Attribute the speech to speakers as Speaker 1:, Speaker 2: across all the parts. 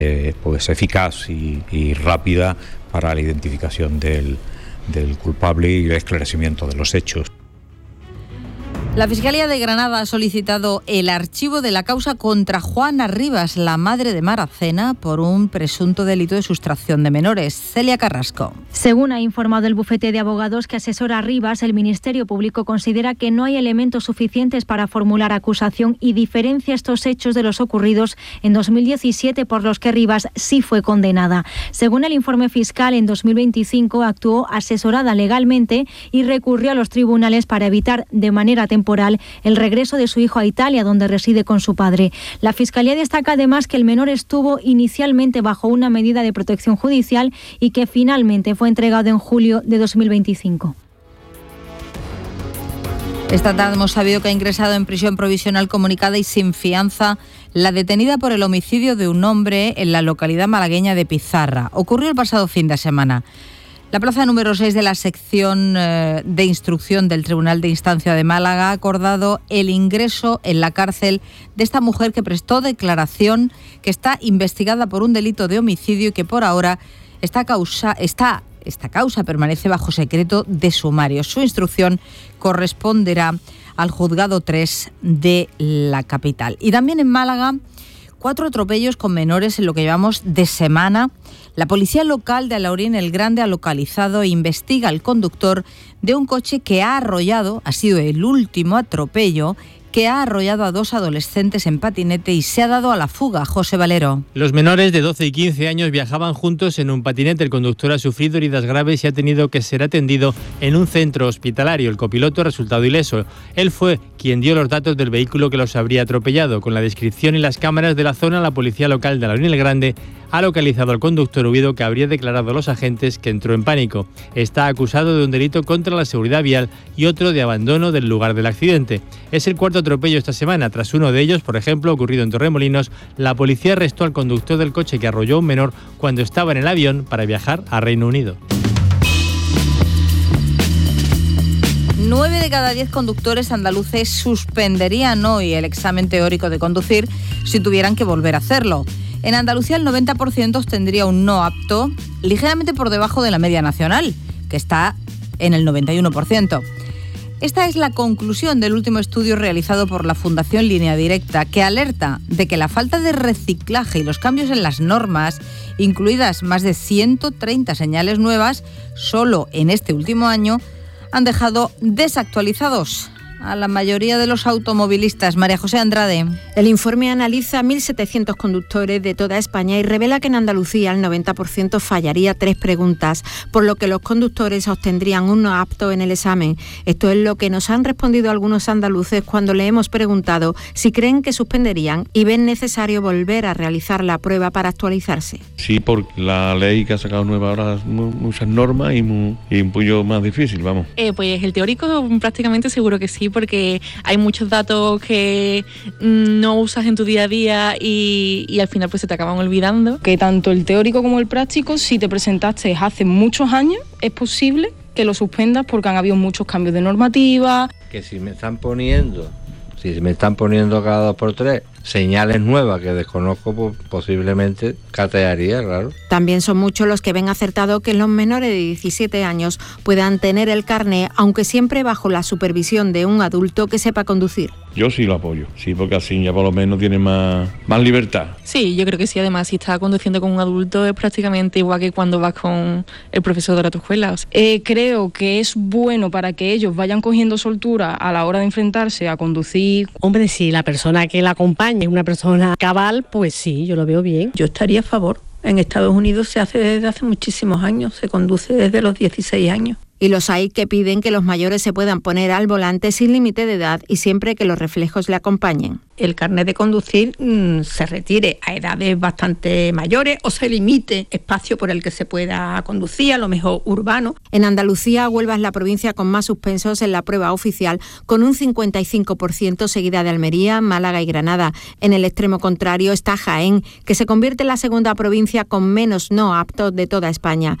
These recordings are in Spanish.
Speaker 1: pues eficaz y rápida para la identificación del culpable y el esclarecimiento de los hechos.
Speaker 2: La Fiscalía de Granada ha solicitado el archivo de la causa contra Juana Rivas, la madre de Maracena, por un presunto delito de sustracción de menores. Celia Carrasco.
Speaker 3: Según ha informado el bufete de abogados que asesora a Rivas, el Ministerio Público considera que no hay elementos suficientes para formular acusación y diferencia estos hechos de los ocurridos en 2017 por los que Rivas sí fue condenada. Según el informe fiscal, en 2025 actuó asesorada legalmente y recurrió a los tribunales para evitar de manera temporal el regreso de su hijo a Italia, donde reside con su padre. La Fiscalía destaca además que el menor estuvo inicialmente bajo una medida de protección judicial y que finalmente fue entregado en julio de 2025.
Speaker 2: Esta tarde hemos sabido que ha ingresado en prisión provisional comunicada y sin fianza la detenida por el homicidio de un hombre en la localidad malagueña de Pizarra. Ocurrió el pasado fin de semana. La plaza número 6 de la sección de instrucción del Tribunal de Instancia de Málaga ha acordado el ingreso en la cárcel de esta mujer que prestó declaración, que está investigada por un delito de homicidio y que por ahora esta causa permanece bajo secreto de sumario. Su instrucción corresponderá al Juzgado 3 de la capital. Y también en Málaga, 4 atropellos con menores en lo que llevamos de semana. La policía local de Alaurín el Grande ha localizado e investiga al conductor de un coche que ha sido el último atropello, que ha arrollado a 2 adolescentes en patinete y se ha dado a la fuga. José Valero.
Speaker 4: Los menores de 12 y 15 años viajaban juntos en un patinete. El conductor ha sufrido heridas graves y ha tenido que ser atendido en un centro hospitalario. El copiloto ha resultado ileso. Él fue quien dio los datos del vehículo que los habría atropellado. Con la descripción y las cámaras de la zona, la policía local de Alaurín el Grande ha localizado al conductor huido, que habría declarado a los agentes que entró en pánico. Está acusado de un delito contra la seguridad vial y otro de abandono del lugar del accidente. Es el 4º atropello esta semana. Tras uno de ellos, por ejemplo, ocurrido en Torremolinos, la policía arrestó al conductor del coche que arrolló a un menor cuando estaba en el avión para viajar a Reino Unido.
Speaker 2: 9 de cada 10 conductores andaluces suspenderían hoy el examen teórico de conducir si tuvieran que volver a hacerlo. En Andalucía el 90% tendría un no apto, ligeramente por debajo de la media nacional, que está en el 91%. Esta es la conclusión del último estudio realizado por la Fundación Línea Directa, que alerta de que la falta de reciclaje y los cambios en las normas, incluidas más de 130 señales nuevas, solo en este último año, han dejado desactualizados a la mayoría de los automovilistas. María José Andrade.
Speaker 5: El informe analiza 1.700 conductores de toda España y revela que en Andalucía el 90% fallaría 3 preguntas, por lo que los conductores obtendrían un no apto en el examen. Esto es lo que nos han respondido algunos andaluces cuando le hemos preguntado si creen que suspenderían y ven necesario volver a realizar la prueba para actualizarse.
Speaker 6: Sí, porque la ley que ha sacado nueva ahora muchas normas y un poquillo más difícil, vamos.
Speaker 7: Pues el teórico prácticamente seguro que sí, porque hay muchos datos que no usas en tu día a día y al final pues se te acaban olvidando.
Speaker 8: Que tanto el teórico como el práctico, si te presentaste hace muchos años, es posible que lo suspendas porque han habido muchos cambios de normativa.
Speaker 9: Que si me están poniendo cada 2 por 3 señales nuevas que desconozco, pues posiblemente catearía, claro.
Speaker 5: También son muchos los que ven acertado que los menores de 17 años puedan tener el carné, aunque siempre bajo la supervisión de un adulto que sepa conducir.
Speaker 6: Yo sí lo apoyo, sí, porque así ya por lo menos tiene más libertad.
Speaker 7: Sí, yo creo que sí. Además, si estás conduciendo con un adulto es prácticamente igual que cuando vas con el profesor de la escuela.
Speaker 8: Creo que es bueno para que ellos vayan cogiendo soltura a la hora de enfrentarse a conducir.
Speaker 10: Hombre, si la persona que la acompaña es una persona cabal, pues sí, yo lo veo bien.
Speaker 11: Yo estaría a favor. En Estados Unidos se hace desde hace muchísimos años, se conduce desde los 16 años.
Speaker 5: Y los hay que piden que los mayores se puedan poner al volante sin límite de edad y siempre que los reflejos le acompañen.
Speaker 11: El carnet de conducir se retire a edades bastante mayores o se limite espacio por el que se pueda conducir, a lo mejor urbano.
Speaker 5: En Andalucía, Huelva es la provincia con más suspensos en la prueba oficial, con un 55%, seguida de Almería, Málaga y Granada. En el extremo contrario está Jaén, que se convierte en la segunda provincia con menos no aptos de toda España.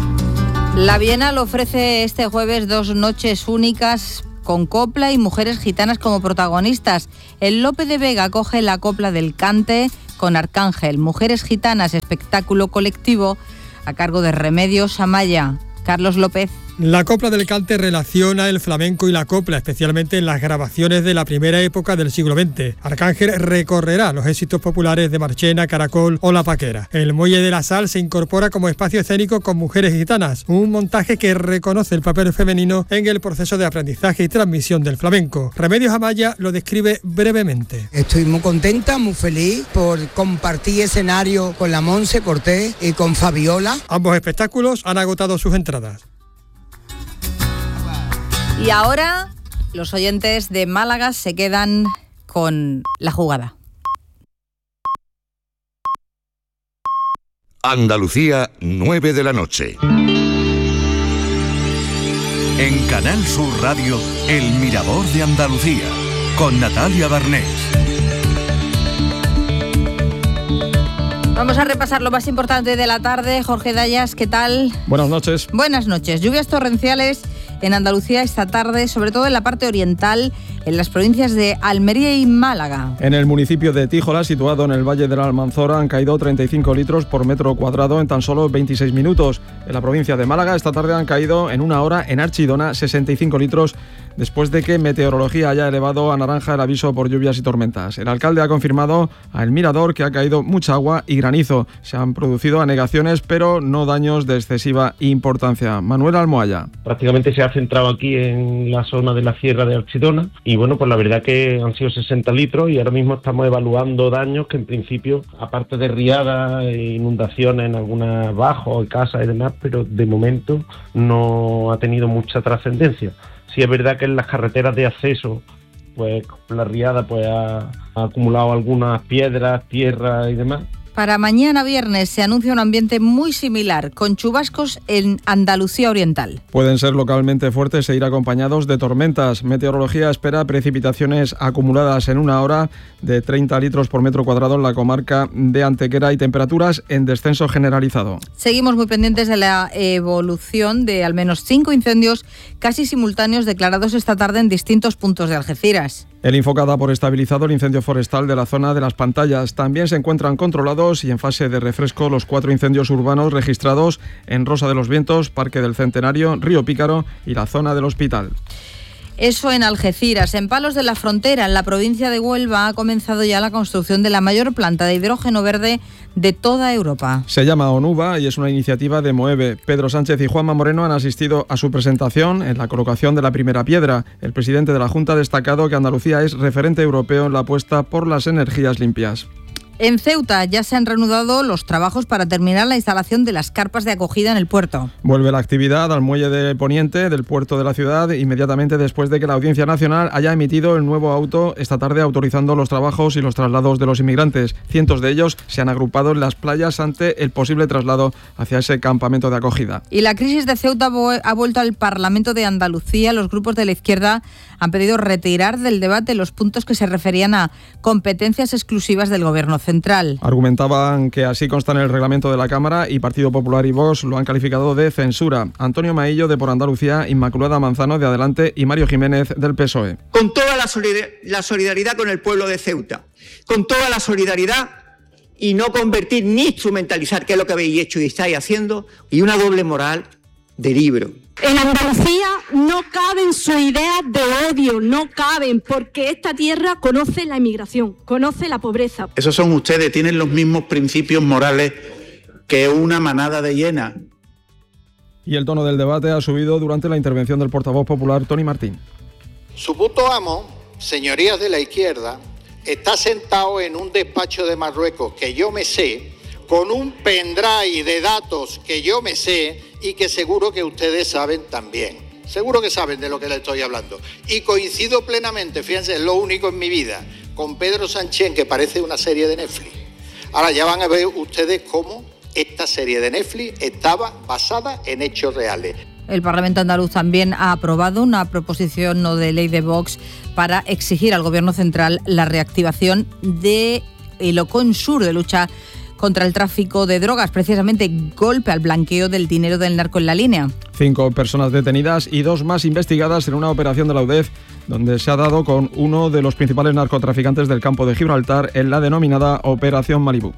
Speaker 2: La Bienal ofrece este jueves 2 noches únicas con copla y mujeres gitanas como protagonistas. El Lope de Vega acoge la copla del Cante con Arcángel, Mujeres Gitanas, espectáculo colectivo a cargo de Remedios Amaya. Carlos López.
Speaker 12: La copla del cante relaciona el flamenco y la copla, especialmente en las grabaciones de la primera época del siglo XX. Arcángel recorrerá los éxitos populares de Marchena, Caracol o La Paquera. El Muelle de la Sal se incorpora como espacio escénico con Mujeres Gitanas, un montaje que reconoce el papel femenino en el proceso de aprendizaje y transmisión del flamenco. Remedios Amaya lo describe brevemente.
Speaker 13: Estoy muy contenta, muy feliz por compartir escenario con la Monse Cortés y con Fabiola.
Speaker 12: Ambos espectáculos han agotado sus entradas.
Speaker 2: Y ahora los oyentes de Málaga se quedan con la jugada.
Speaker 14: Andalucía, 9 de la noche. En Canal Sur Radio, El Mirador de Andalucía, con Natalia Barnés.
Speaker 2: Vamos a repasar lo más importante de la tarde. Jorge Dayas, ¿qué tal?
Speaker 15: Buenas noches.
Speaker 2: Buenas noches. Lluvias torrenciales en Andalucía esta tarde, sobre todo en la parte oriental, en las provincias de Almería y Málaga.
Speaker 15: En el municipio de Tíjola, situado en el Valle de la Almanzora, han caído 35 litros por metro cuadrado en tan solo 26 minutos. En la provincia de Málaga, esta tarde han caído en una hora en Archidona 65 litros, después de que Meteorología haya elevado a naranja el aviso por lluvias y tormentas. El alcalde ha confirmado a El Mirador que ha caído mucha agua y granizo. Se han producido anegaciones, pero no daños de excesiva importancia. Manuel Almohaya.
Speaker 16: Prácticamente se ha centrado aquí en la zona de la sierra de Archidona y bueno, pues la verdad que han sido 60 litros y ahora mismo estamos evaluando daños que en principio, aparte de riadas e inundaciones en algunas bajos, casas y demás, pero de momento no ha tenido mucha trascendencia. Sí es verdad que en las carreteras de acceso, pues la riada pues ha acumulado algunas piedras, tierra y demás.
Speaker 2: Para mañana viernes se anuncia un ambiente muy similar, con chubascos en Andalucía Oriental.
Speaker 15: Pueden ser localmente fuertes e ir acompañados de tormentas. Meteorología espera precipitaciones acumuladas en una hora de 30 litros por metro cuadrado en la comarca de Antequera y temperaturas en descenso generalizado.
Speaker 2: Seguimos muy pendientes de la evolución de al menos 5 incendios casi simultáneos declarados esta tarde en distintos puntos de Algeciras.
Speaker 15: El Infoca da por estabilizado el incendio forestal de la zona de las Pantallas. También se encuentran controlados y en fase de refresco los 4 incendios urbanos registrados en Rosa de los Vientos, Parque del Centenario, Río Pícaro y la zona del Hospital.
Speaker 2: Eso en Algeciras. En Palos de la Frontera, en la provincia de Huelva, ha comenzado ya la construcción de la mayor planta de hidrógeno verde de toda Europa.
Speaker 15: Se llama ONUVA y es una iniciativa de Moeve. Pedro Sánchez y Juanma Moreno han asistido a su presentación en la colocación de la primera piedra. El presidente de la Junta ha destacado que Andalucía es referente europeo en la apuesta por las energías limpias.
Speaker 2: En Ceuta ya se han reanudado los trabajos para terminar la instalación de las carpas de acogida en el puerto.
Speaker 15: Vuelve la actividad al muelle de Poniente del puerto de la ciudad inmediatamente después de que la Audiencia Nacional haya emitido el nuevo auto esta tarde autorizando los trabajos y los traslados de los inmigrantes. Cientos de ellos se han agrupado en las playas ante el posible traslado hacia ese campamento de acogida.
Speaker 2: Y la crisis de Ceuta ha vuelto al Parlamento de Andalucía. Los grupos de la izquierda han pedido retirar del debate los puntos que se referían a competencias exclusivas del Gobierno central.
Speaker 15: Argumentaban que así consta en el reglamento de la Cámara y Partido Popular y Vox lo han calificado de censura. Antonio Maillo de Por Andalucía, Inmaculada Manzano de Adelante y Mario Jiménez del PSOE.
Speaker 17: Con toda la solidaridad con el pueblo de Ceuta, con toda la solidaridad y no convertir ni instrumentalizar, que es lo que habéis hecho y estáis haciendo, y una doble moral de libro.
Speaker 18: En Andalucía no caben sus ideas de odio, no caben, porque esta tierra conoce la inmigración, conoce la pobreza.
Speaker 19: Esos son ustedes, tienen los mismos principios morales que una manada de hienas.
Speaker 15: Y el tono del debate ha subido durante la intervención del portavoz popular Tony Martín.
Speaker 20: Su puto amo, señorías de la izquierda, está sentado en un despacho de Marruecos que yo me sé, con un pendrive de datos que yo me sé y que seguro que ustedes saben también. Seguro que saben de lo que les estoy hablando. Y coincido plenamente, fíjense, es lo único en mi vida, con Pedro Sánchez, que parece una serie de Netflix. Ahora ya van a ver ustedes cómo esta serie de Netflix estaba basada en hechos reales.
Speaker 2: El Parlamento andaluz también ha aprobado una proposición no de ley de Vox para exigir al Gobierno central la reactivación de el Ocon Sur de lucha contra el tráfico de drogas, precisamente golpe al blanqueo del dinero del narco en la línea.
Speaker 15: 5 personas detenidas y 2 más investigadas en una operación de la UDEF, donde se ha dado con uno de los principales narcotraficantes del campo de Gibraltar en la denominada Operación Malibú.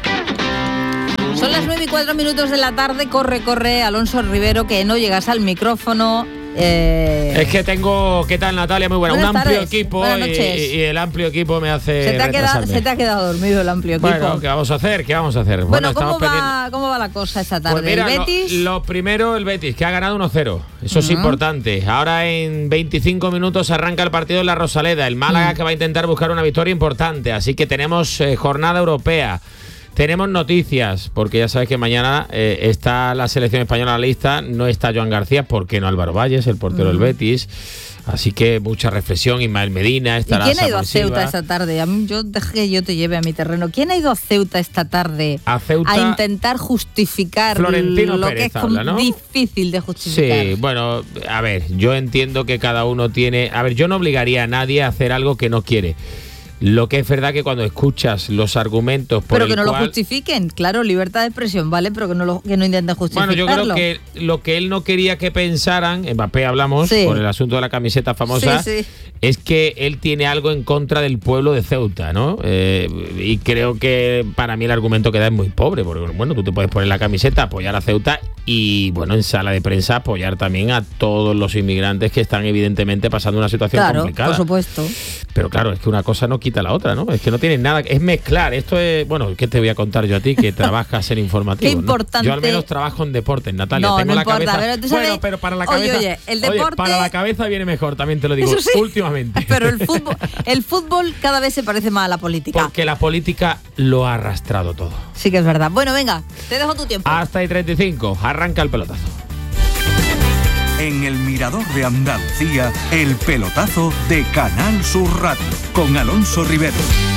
Speaker 2: Son las 9:04 de la tarde. Corre, Alonso Rivero, que no llegas al micrófono.
Speaker 11: Es que tengo... ¿Qué tal, Natalia? Muy buena. Un amplio
Speaker 2: tardes.
Speaker 11: equipo y el amplio equipo me hace
Speaker 2: se te ha quedado dormido el amplio equipo.
Speaker 11: Bueno, ¿qué vamos a hacer?
Speaker 2: Bueno, ¿cómo va la cosa esta tarde?
Speaker 11: Pues mira,
Speaker 2: ¿El Betis?
Speaker 11: Lo primero, el Betis, que ha ganado 1-0. Eso es importante. Ahora en 25 minutos arranca el partido en la Rosaleda. El Málaga que va a intentar buscar una victoria importante. Así que tenemos jornada europea. Tenemos noticias, porque ya sabes que mañana está la selección española en la lista, no está Joan García, ¿por qué no Álvaro Valles, el portero del Betis? Así que mucha reflexión, Ismael Medina, estará.
Speaker 2: ¿Y quién ha ido a
Speaker 11: Samuel
Speaker 2: Ceuta
Speaker 11: Silva.
Speaker 2: esta tarde? Deja que yo te lleve a mi terreno. ¿Quién ha ido a Ceuta esta tarde a intentar justificar
Speaker 11: Florentino
Speaker 2: lo
Speaker 11: Pérez
Speaker 2: que es
Speaker 11: habla, ¿no?
Speaker 2: difícil de justificar?
Speaker 11: Sí, bueno, a ver, yo entiendo que cada uno tiene... A ver, yo no obligaría a nadie a hacer algo que no quiere. Lo que es verdad que cuando escuchas los argumentos por
Speaker 2: pero
Speaker 11: el
Speaker 2: que no
Speaker 11: cual...
Speaker 2: lo justifiquen, claro, libertad de expresión, ¿vale? Pero que no intenten justificarlo.
Speaker 11: Bueno, yo creo que lo que él no quería que pensaran, Mbappé hablamos, por el asunto de la camiseta famosa, es que él tiene algo en contra del pueblo de Ceuta, ¿no? Y creo que para mí el argumento que da es muy pobre, porque bueno, tú te puedes poner la camiseta, apoyar a Ceuta y bueno, en sala de prensa apoyar también a todos los inmigrantes que están evidentemente pasando una situación complicada.
Speaker 2: Por supuesto.
Speaker 11: Pero claro, es que una cosa no quita la otra, ¿no? Es que no tienen nada, es mezclar. Esto es, bueno, ¿qué te voy a contar yo a ti que trabajas en informativo?
Speaker 2: Qué importante.
Speaker 11: ¿no? Yo al menos trabajo en deportes, Natalia. Tengo
Speaker 2: no
Speaker 11: la
Speaker 2: importa,
Speaker 11: cabeza.
Speaker 2: pero tú sabes,
Speaker 11: bueno, pero para la cabeza.
Speaker 2: Oye, el deporte.
Speaker 11: Para la cabeza viene mejor, también te lo digo, últimamente.
Speaker 2: Pero el fútbol cada vez se parece más a la política.
Speaker 11: Porque la política lo ha arrastrado todo.
Speaker 2: Sí que es verdad. Bueno, venga, te dejo tu tiempo.
Speaker 11: Hasta y 35, arranca el pelotazo.
Speaker 14: En el Mirador de Andalucía, el pelotazo de Canal Sur Radio, con Alonso Rivero.